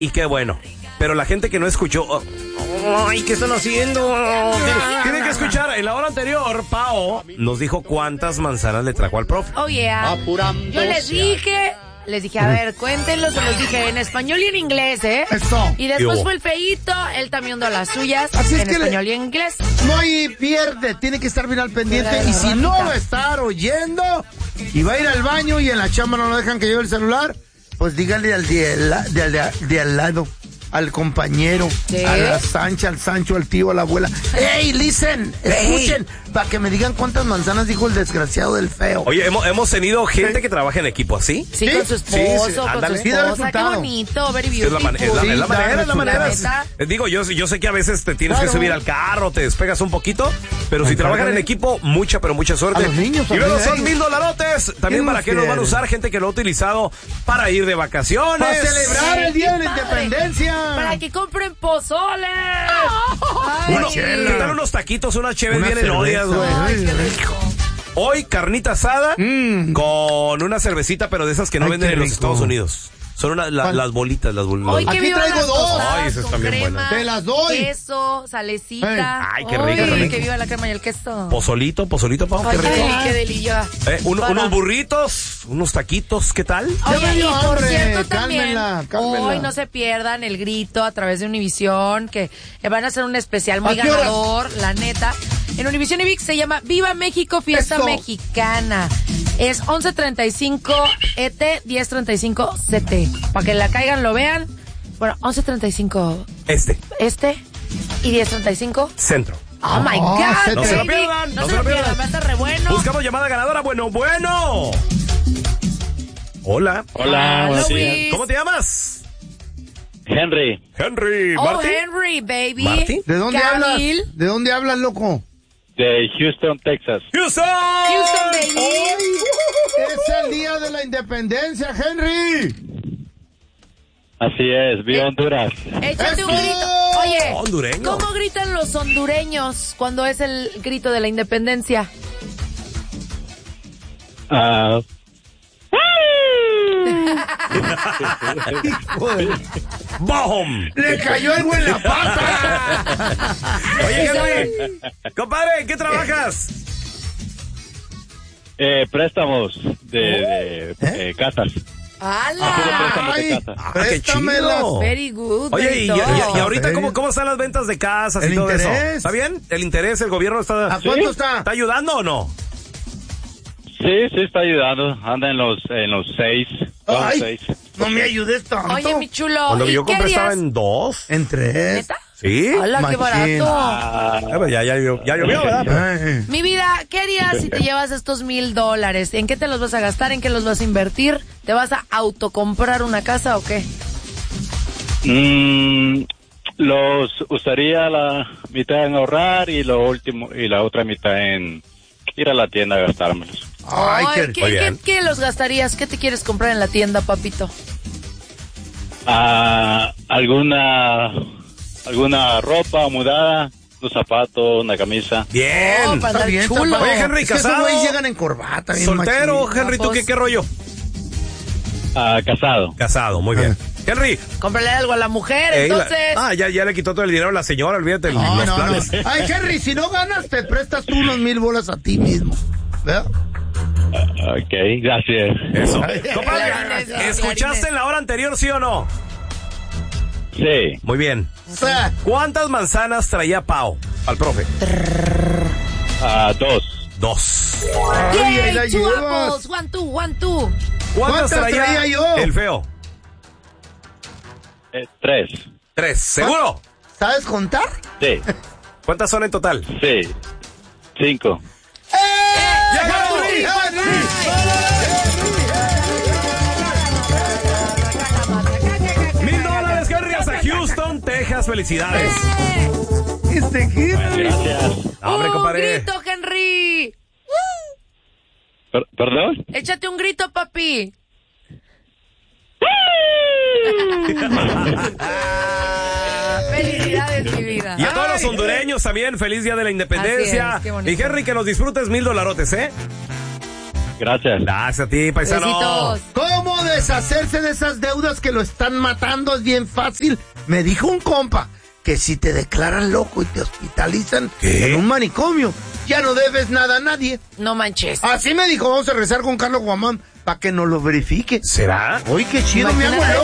y qué bueno. Pero la gente que no escuchó, ay, ¿qué están haciendo? Tienen que escuchar. En la hora anterior, Pao nos dijo cuántas manzanas le trajo al profe. Oh, yeah. Yo les dije, a ver, cuéntenlo, se los dije en español y en inglés, ¿eh? Eso. Y después fue el feíto, él también dio las suyas Así es en que español y en inglés. No hay pierde, tiene que estar bien al pendiente. Y si no va a estar oyendo y va a ir al baño y en la chamba no lo dejan que lleve el celular, pues dígale al de al lado, al compañero, ¿sí? A la Sancha, al Sancho, al tío, a la abuela. ¡Ey, listen! Escuchen, para que me digan cuántas manzanas dijo el desgraciado del feo. Oye, hemos tenido gente que trabaja en equipo, ¿así? Sí, con su esposo, con ándale. su Sí, da esposa. Qué resultado. bonito, very Es beautiful. la manera. Digo, yo sé que a veces te tienes que subir al carro, te despegas un poquito, pero si trabajan en equipo, mucha suerte. A los niños y luego también, son $1,000. También para qué los van a usar, gente que lo ha utilizado para ir de vacaciones. Para celebrar el Día de la Padre. Independencia. Para que compren pozole. ¿Qué tal unos taquitos, unas cheves Una bien cerveza. elodias, güey? Ay, qué rico. Hoy, carnita asada con una cervecita, pero de esas que no Ay, venden qué en los rico. Estados Unidos. Son las bolitas, las bolitas. Hoy que Aquí vivan traigo las dos. tostadas Ay, esas con están bien crema, buenas. Te las doy. queso, salecita. Ay, qué rico, qué rico. Que viva la crema y el queso. Pozolito, Pau, Ay, qué rico. qué delilla. Unos burritos, unos taquitos, ¿qué tal? Ya me Oye, y dio por hambre, cierto también, cálmenla. hoy no se pierdan el grito a través de Univisión, que van a hacer un especial muy ¿A qué hora? ganador, la neta. En Univisión y ViX se llama Viva México, Fiesta Eso. Mexicana. Es 11:35 ET, 10:35 CT. Para que la caigan, lo vean. Bueno, 11:35 y 10:35 Centro. Oh my God, no se lo baby. pierdan, No se lo pierdan, va a estar re bueno. Buscamos llamada ganadora, bueno. Hola. Hola, buenos días. Luis. ¿Cómo te llamas? Henry. Henry. Oh, ¿Martín? Henry, baby. ¿Martín? ¿De dónde Camil. hablas? ¿De dónde hablas, loco? De Houston, Texas. ¡Houston! Houston, baby. Es el Día de la Independencia, Henry. Así es, viva Honduras. Échate un ¡Eso! grito. Oye, Hondureño. ¿cómo gritan los hondureños cuando es el grito de la independencia? ¡Boom! ¡Le cayó algo en la pata! Oye, Henry. Compadre, ¿en qué trabajas? Préstamos de casas. ¡Hala! ¡Ay! casa. qué Préstamela. chido. Very good. Oye, very y todo. ahorita, ¿cómo están las ventas de casas y El todo interés. eso? ¿Está bien? ¿El interés, el gobierno ¿A cuánto está? está ayudando o no? Sí, está ayudando. Anda en los 6. Ay, 6. no me ayudes tanto. Oye, mi chulo. Cuando ¿y yo qué compré estaba harías? en 2. En 3. ¿Neta? ¿Sí? ¡Hala, qué Machín. barato! Ya llovió, ¿verdad? Mi vida, ¿qué harías si te llevas estos $1,000? ¿En qué te los vas a gastar? ¿En qué los vas a invertir? ¿Te vas a autocomprar una casa o qué? Los usaría la mitad en ahorrar y la otra mitad en ir a la tienda a gastármelos. Ay, qué Muy bien. ¿Qué los gastarías? ¿Qué te quieres comprar en la tienda, papito? Alguna ropa mudada, unos zapatos, una camisa. Bien. Oh, para andar bien, chulo. papá. Oye, Henry, Es que esos casado. güeyes llegan en corbata, bien Soltero, machín. Henry, ¿tú qué rollo? Casado. Casado, muy bien. Henry. Cómprale algo a la mujer, entonces. Ya le quitó todo el dinero a la señora, olvídate No, los no, no. planes. Ay, Henry, si no ganas, te prestas tú unos 1,000 a ti mismo. ¿Verdad? Ok, gracias. Eso. Clarines, Compadre, clarines. ¿escuchaste en la hora anterior, sí o no? Sí. Muy bien. O sea, ¿Cuántas manzanas traía Pao al profe? 2. 2. ay, ahí la Yay, two llevas. apples, 1, 2, 1, 2. ¿Cuántas traía yo? el feo? 3. 3. ¿Seguro? ¿Sabes contar? Sí. ¿Cuántas son en total? Sí. 5. ¡Ya ganó Henry! $1,000, Henry, hasta Houston, Texas. Felicidades. Este Henry. Gracias. Hombre, compadre. Grito, Henry. ¿Perdón? Échate un grito, papi. Felicidades, mi vida. Y a todos los hondureños también, feliz Día de la Independencia. Así es, qué bonito. Y Henry, que los disfrutes $1,000, ¿eh? Gracias. Gracias a ti, paisano. Besitos. ¿Cómo deshacerse de esas deudas que lo están matando? Es bien fácil. Me dijo un compa que si te declaran loco y te hospitalizan en un manicomio, ya no debes nada a nadie. No manches. Así me dijo, vamos a regresar con Carlos Guamán para que nos lo verifique. ¿Será? Oye, qué chido, me hago Imagínate. loco.